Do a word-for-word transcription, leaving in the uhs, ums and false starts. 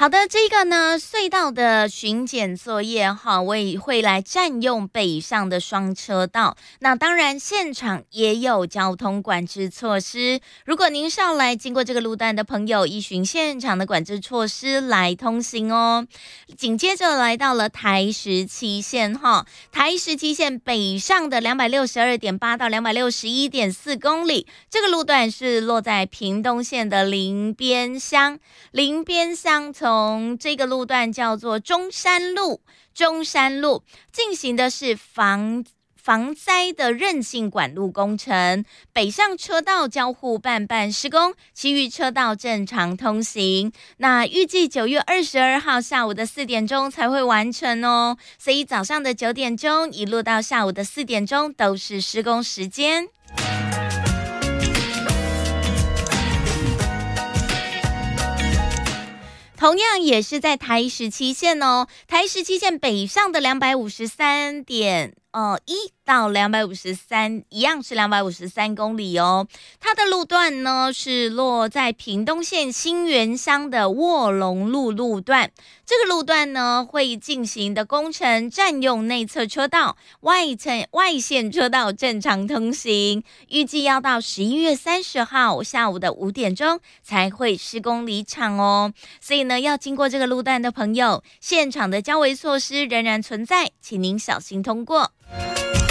好的，这个呢，隧道的巡检作业哈，我也会来占用北上的双车道。那当然，现场也有交通管制措施。如果您是要来经过这个路段的朋友，依循现场的管制措施来通行哦。紧接着来到了台十七线哈，台十七线北上的两百六十二点八到两百六十一点四公里，这个路段是落在屏东县的林边乡，林边乡。从这个路段叫做中山路，中山路进行的是防防灾的韧性管路工程，北上车道交互办办施工，其余车道正常通行。那预计九月二十二号下午的四点钟才会完成哦，所以早上的九点钟一路到下午的四点钟都是施工时间。同样也是在台十七线哦，台十七线北上的两百五十三点呃一到两百五十三，一样是两百五十三公里哦。它的路段呢是落在屏东县新园乡的卧龙路路段。这个路段呢会进行的工程占用内侧车道，外侧外线车道正常通行。预计要到十一月三十号下午的五点钟才会施工离场哦。所以呢，要经过这个路段的朋友，现场的交维措施仍然存在，请您小心通过。